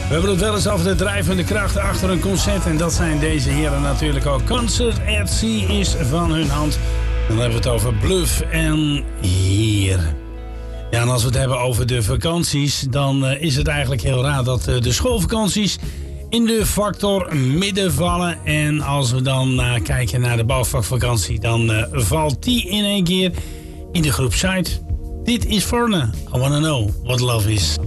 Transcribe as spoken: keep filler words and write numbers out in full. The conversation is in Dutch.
We hebben het wel eens over de drijvende krachten achter een concert. En dat zijn deze heren natuurlijk ook. Concert at Sea is van hun hand. Dan hebben we het over Bluff en hier. Ja, en als we het hebben over de vakanties, dan uh, is het eigenlijk heel raar dat uh, de schoolvakanties in de factor midden vallen. En als we dan uh, kijken naar de bouwvakvakantie, dan uh, valt die in één keer in de groep Zuid. Dit is Foreigner. I wanna know what love is.